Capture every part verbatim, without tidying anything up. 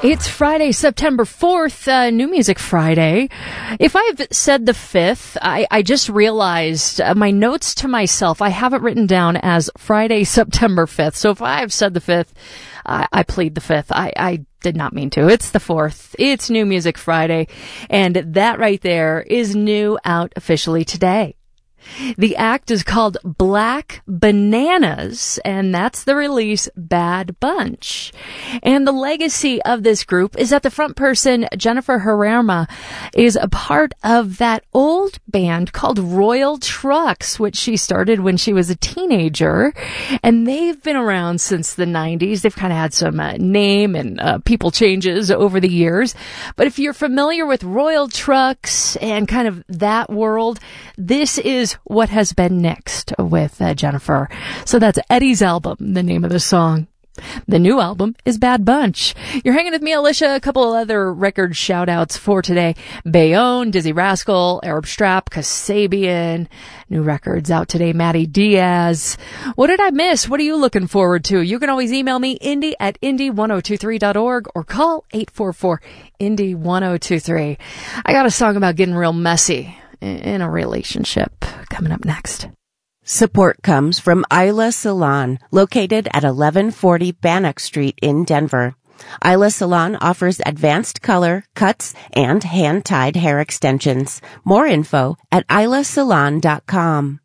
It's Friday, September fourth, uh, New Music Friday. If I've said the fifth, I, I just realized uh, my notes to myself, I have it written down as Friday, September fifth. So if I've said the fifth, I, I plead the fifth. I, I did not mean to. It's the fourth. It's New Music Friday. And that right there is new out officially today. The act is called Black Bananas, and that's the release Bad Bunch. And the legacy of this group is that the front person, Jennifer Herrera, is a part of that old band called Royal Trucks, which she started when she was a teenager. And they've been around since the nineties. They've kind of had some uh, name and uh, people changes over the years. But if you're familiar with Royal Trucks and kind of that world, this is what has been next with uh, Jennifer. So that's Eddie's album, the name of the song. The new album is Bad Bunch. You're hanging with me, Alicia. A couple of other record shout-outs for today. Bayonne, Dizzy Rascal, Arab Strap, Kasabian. New records out today, Matty Diaz. What did I miss? What are you looking forward to? You can always email me, Indy at Indy ten twenty-three dot org, or call eight four four, Indy ten twenty-three. I got a song about getting real messy in a relationship coming up next. Support comes from Isla Salon, located at eleven forty Bannock Street in Denver. Isla Salon offers advanced color, cuts, and hand-tied hair extensions. More info at isla salon dot com.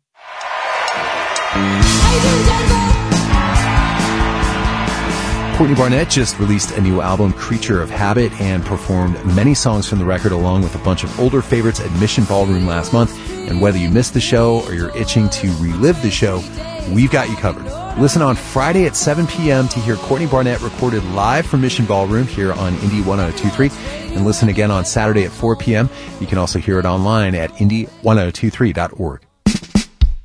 Courtney Barnett just released a new album, Creature of Habit, and performed many songs from the record along with a bunch of older favorites at Mission Ballroom last month. And whether you missed the show or you're itching to relive the show, we've got you covered. Listen on Friday at seven p.m. to hear Courtney Barnett recorded live from Mission Ballroom here on Indy ten twenty-three. And listen again on Saturday at four p.m. You can also hear it online at indy ten twenty-three dot org.